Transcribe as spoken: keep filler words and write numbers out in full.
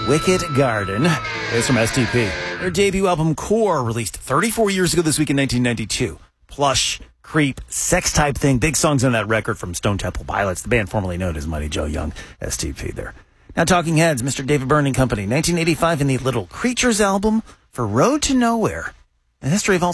Wicked Garden is from S T P. Their debut album, Core, released thirty-four years ago this week in nineteen ninety-two. Plush, Creep, Sex Type Thing, big songs on that record from Stone Temple Pilots, the band formerly known as Mighty Joe Young, S T P there. Now Talking Heads, Mister David Byrne and Company, nineteen eighty-five in the Little Creatures album for Road to Nowhere, the history of all